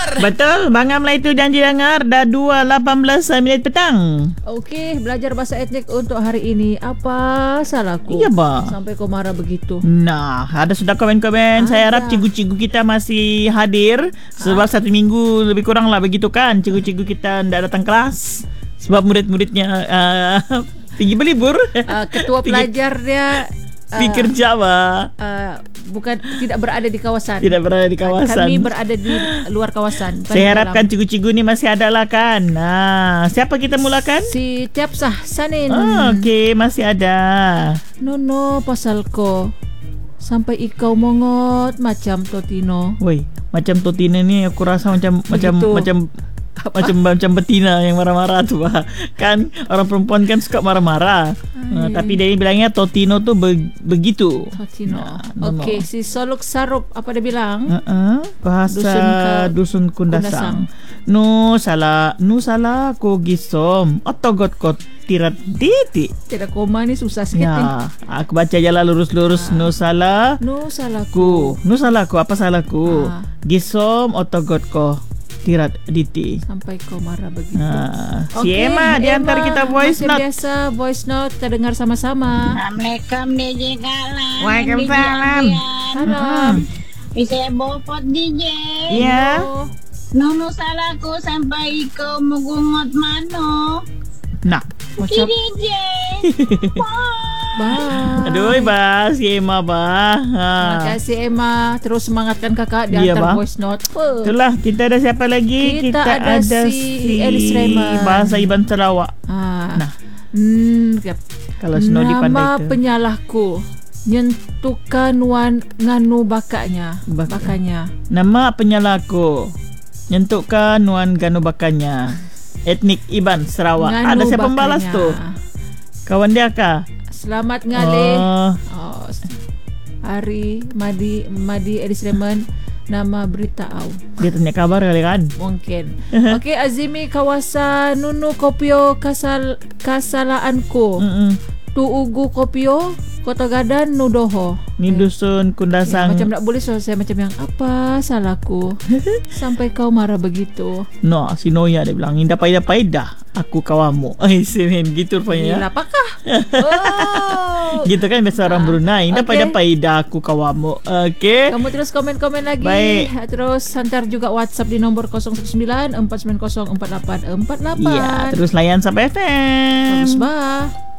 Betul, Bang Amla itu janji dengar. Dah 2.18 minit petang. Okey, belajar bahasa etnik untuk hari ini. Apa salahku? Iya, Ba. Sampai kau marah begitu. Nah, ada sudah komen-komen. Saya harap cikgu-cikgu kita masih hadir. Sebab 1 minggu lebih kurang lah begitu kan. Cikgu-cikgu kita tidak datang kelas. Sebab murid-muridnya pergi berlibur. Ketua pelajar dia Fikir Jawa. Bukan, tidak berada di kawasan. Tidak berada di kawasan. Kami berada di luar kawasan. Saya harapkan cikgu-cikgu ni masih ada lah kan. Nah, siapa kita mulakan? Si Tiapsah Sanin. Okey, masih ada. Nono pasal ko sampai ikau mongot macam Totino. Woi, macam Totino ni aku rasa macam betina yang marah-marah tu bah. Kan orang perempuan kan suka marah-marah. Tapi dia bilangnya Totino tu begitu. Totino. Okey, si Soluk Sarup apa dia bilang? Bahasa dusun Kundasang. Nu salah ko gisom. Otogot ko tirat titik. Tidak koma ni susah sikit ni. Aku baca je lah lurus-lurus. Nu salahku. Apa salahku? Gisom otogot ko tirat diti. Sampai kau marah begitu. Si Emma di antara kita voice note. Biasa voice note kita dengar sama-sama. Assalamualaikum DJ Galang. Waalaikumsalam. Salam. Saya bopot DJ. Ya. Nono salahku sampai kau mugungot mano. Nah, macam DJ. Aduh, Ba, si Emma, Ba. Terima kasih Emma. Terus semangatkan kakak di hantar voice note. Itulah, kita ada siapa lagi? Kita ada si Elis Rayman. Bahasa Iban Sarawak. Nah. Kalau Snowdy pandai nama tu. penyalahku nyentukan wan nganu bakanya. Nama penyalahku nyentukan wan ganu bakanya. Etnik Iban Sarawak. Nganu ada siapa pembalas tu? Kawan dia kah? Selamat ngalih. Hari Madi Elis Rayman nama beritahu. Dia tanya kabar kali kan? Mungkin. Okey, Azimi kawasan Nunu Kopio kasalaanku. Tu ugu Kopio Kota Gadan Nudoho. Ni dusun Kundasang. Macam tak boleh saya macam yang apa salahku sampai kau marah begitu. No, si Noya dia bilang indah dah aku kawamu. Semen gitu rupanya. Gila apakah? Gitu kan biasa orang Brunei. Indah dah aku kawamu. Okey. Kamu terus komen-komen lagi. Baik. Terus hantar juga WhatsApp di nombor 019 490 4848. Ya, terus layan sampai FM. Bagus bah.